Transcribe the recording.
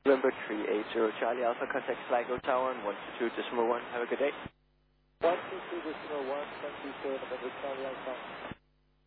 November 380 Charlie Alpha, contact Sligo Tower on 122.1. Have a good day. 122.1, 24 November Charlie Alpha.